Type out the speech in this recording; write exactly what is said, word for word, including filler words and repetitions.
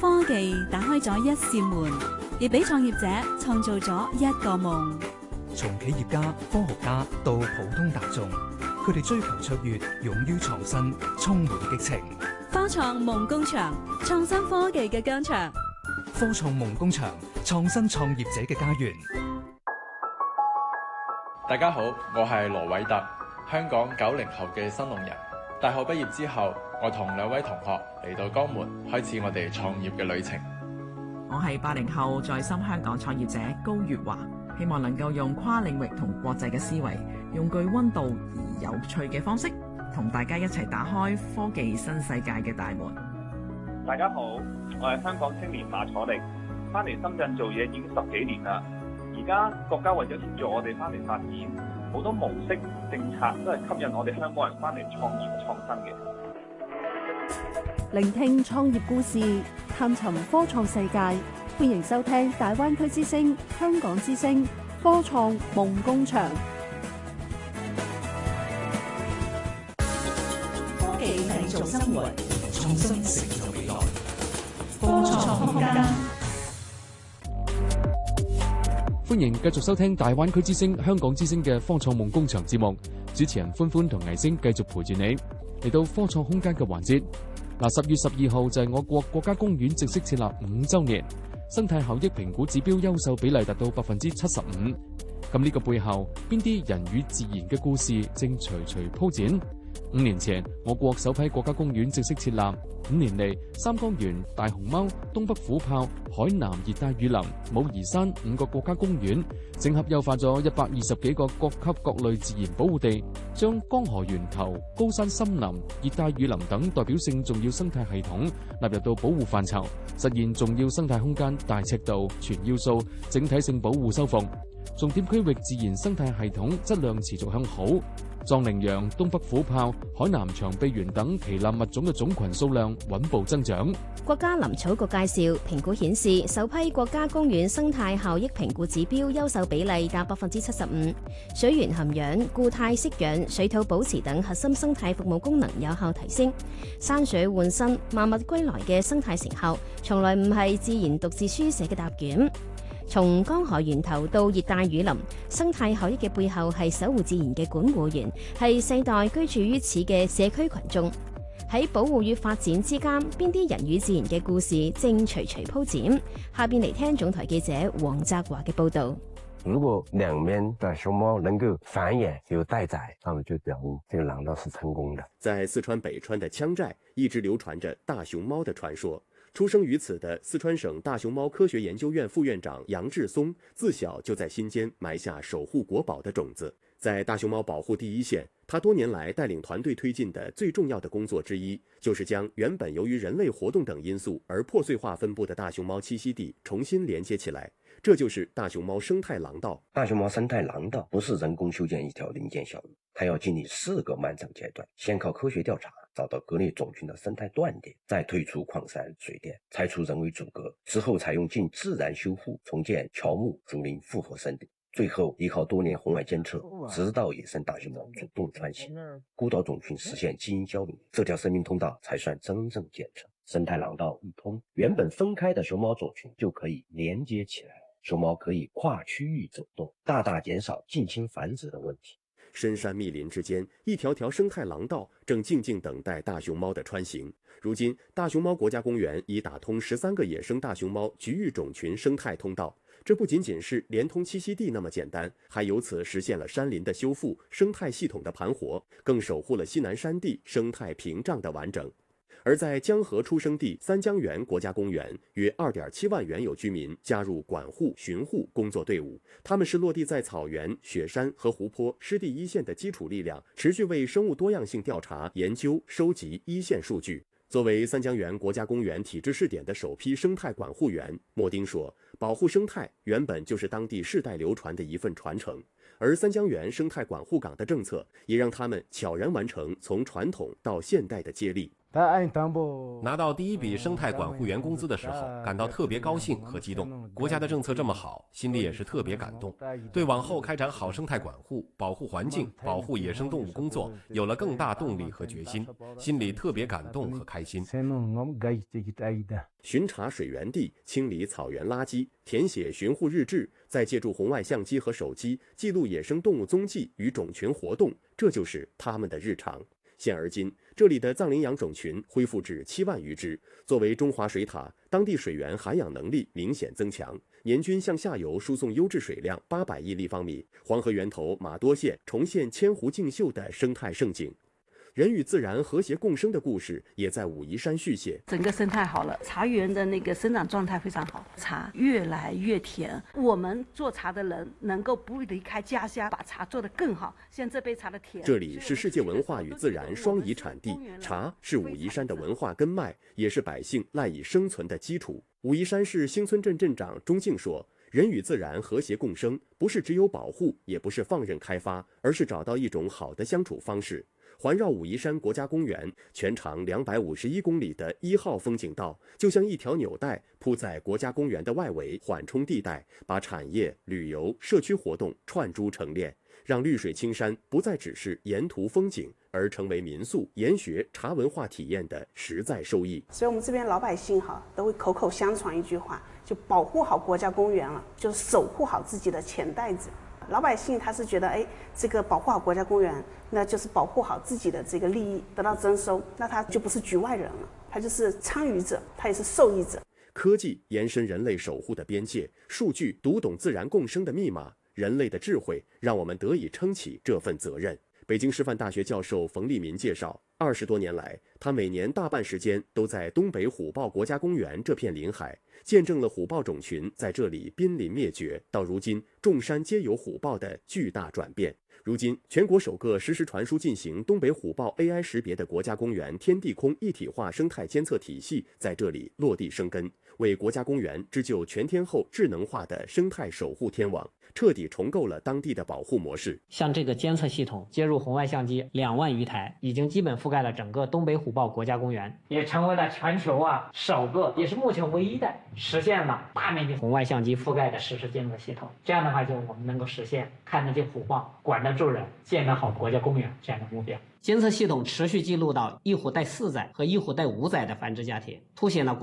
科技打開咗一扇門，亦俾創業者創造咗一個夢。 從企業家、科學家到普通大眾，佢哋追求卓越，勇於創新，充滿激情。 科創夢工場，創新科技嘅疆場。 科創夢工場，創新創業者嘅家園。 大家好，我係羅偉特，香港九零後嘅新農人。大學畢業之後，我同兩位同學嚟到江門，開始我哋創業嘅旅程。 我係八零後在深香港創業者高月華，希望能夠用跨領域同國際嘅思維，用具溫度而有趣嘅方式，同大家一齊打開科技新世界嘅大門。 大家好，我係香港青年馬楚力，翻嚟深圳做嘢已經十幾年啦。而家國家為咗協助我哋翻嚟發展，好多模式政策都係吸引我哋香港人翻嚟創業創新嘅。 聆聽創業故事，探尋科創世界，歡迎收聽大灣區之聲、香港之聲科創夢工場。 科技製造生活， 創新成就未來。 科創空間。 歡迎繼續收聽大灣區之聲、香港之聲嘅科創夢工場節目，主持人歡歡同藝星繼續陪住你嚟到科創空間嘅環節。嗱，十月十二號就係我國國家公園正式設立五週年，生態效益評估指標優秀比例達到百分之七十五。咁呢個背後，邊啲人與自然嘅故事正徐徐鋪展？五年前，我國首批國家公園正式設立。五年嚟，三江源、大熊貓、東北虎豹、海南熱帶雨林、武夷山五個國家公園，整合優化咗一百二十幾個各級各類自然保護地，將江河源頭、高山森林、熱帶雨林等代表性重要生態系統納入到保護範疇，實現重要生態空間大尺度、全要素、整體性保護修復。重點區域自然生態系統質量持續向好。藏羚羊、東北虎豹、海南長臂猿等旗艦物種嘅種群數量穩步增長。 國家林草局介紹，評估顯示首批國家公園生態效益評估指標優秀比例達百分之七十五，水源涵養、固態息氧、水土保持等核心生態服務功能有效提升，山水換新、萬物歸來嘅生態成效，從來唔係自然獨自書寫嘅答卷。從江河源頭到熱帶雨林，生態效益嘅背後係守護自然嘅管護員，係世代居住於此嘅社區群眾。喺保護與發展之間，邊啲人與自然嘅故事正徐徐鋪展？下邊嚟聽總台記者黃澤華嘅報道。 如果兩邊的熊貓能夠繁衍有待宰，那麼就表明這個廊道是成功的。 在四川北川的羌寨，一直流傳着大熊貓的傳說。出生於此的四川省大熊貓科學研究院副院長楊志松，自小就在心間埋下守護國寶的種子。在大熊貓保護第一線，他多年來帶領團隊推進的最重要的工作之一，就是將原本由於人類活動等因素而破碎化分布的大熊貓棲息地重新連接起來。這就是大熊貓生態廊道。 大熊貓生態廊道不是人工修建一條零件小路，它要經歷四個漫長階段，先靠科學調查找到各類種群的生態斷點，再退出礦山水電，拆除人為阻隔，之後採用近自然修復重建喬木竹林複合森林，最後依靠多年紅外監測，直到野生大熊貓主動穿行，孤島種群實現基因交流，這條生命通道才算真正建成。生態廊道一通，原本分開的熊貓種群就可以連接起來，熊貓可以跨區域走動，大大減少近親繁殖的問題。 深山密林之間，一條條生態廊道正靜靜等待大熊貓的穿行。如今，大熊貓國家公園已打通十三個野生大熊貓局域種群生態通道。這不僅僅是連通棲息地那麼簡單，還由此實現了山林的修復、生態系統的盤活，更守護了西南山地生態屏障的完整。而在江河出生地三江源國家公園，約二點七萬原有居民加入管護巡護工作隊伍，他們是落地在草原、雪山和湖泊濕地一線的基礎力量，持續為生物多樣性調查、研究、收集一線數據。作為三江源國家公園體制試點的首批生態管護員，莫丁說，保護生態原本就是當地世代流傳的一份傳承，而三江源生態管護港的政策也讓他們悄然完成從傳統到現代的接力。 拿到第一笔生态管护员工资的时候，感到特别高兴和激动。国家的政策这么好，心里也是特别感动，对往后开展好生态管护、保护环境、保护野生动物工作有了更大动力和决心，心里特别感动和开心。巡查水源地、清理草原垃圾、填写巡护日志，再借助红外相机和手机记录野生动物踪迹与种群活动，这就是他们的日常。现而今，这里的藏羚羊种群恢复至七万余只。作为中华水塔，当地水源涵养能力明显增强，年均向下游输送优质水量八百亿立方米，黄河源头玛多县重现千湖竞秀的生态盛景。人与自然和谐共生的故事也在武夷山续写。 整个生态好了，茶园的那个生长状态非常好，茶越来越甜。我们做茶的人能够不离开家乡，把茶做得更好。像这杯茶的甜。 这里是世界文化与自然双遗产地，茶是武夷山的文化根脉，也是百姓赖以生存的基础。武夷山市兴村镇镇长钟敬说，人与自然和谐共生，不是只有保护，也不是放任开发，而是找到一种好的相处方式。环绕武夷山国家公园全长两百五十一公里的一号风景道，就像一条纽带铺在国家公园的外围缓冲地带，把产业、旅游、社区活动串珠成链，让绿水青山不再只是沿途风景，而成为民宿、研学、茶文化体验的实在收益。 所以我们这边老百姓哈都会口口相传一句话，就保护好国家公园了，就是守护好自己的钱袋子。老百姓他是觉得，哎，这个保护好国家公园，那就是保护好自己的这个利益得到征收，那他就不是局外人了，他就是参与者，他也是受益者。 科技延伸人类守护的边界，数据读懂自然共生的密码，人类的智慧让我们得以撑起这份责任。北京师范大学教授冯立民介绍，二十多年来，他每年大半时间都在东北虎豹国家公园这片临海，见证了虎豹种群在这里濒临灭绝，到如今众山皆有虎豹的巨大转变。如今，全国首个实时传输进行东北虎豹 A I 识别的国家公园天地空一体化生态监测体系在这里落地生根，为国家公园织就全天候智能化的生态守护天网，彻底重构了当地的保护模式。 像这个监测系统接入红外相机两万余台，已经基本覆盖了整个东北虎豹国家公园，也成为了全球啊首个，也是目前唯一的实现了大面积红外相机覆盖的实时监测系统。这样的话，就我们能够实现看得见虎豹、管得住人、建得好国家公园这样的目标。监测系统持续记录到一虎带四载和一虎带五载的繁殖家庭，凸显了国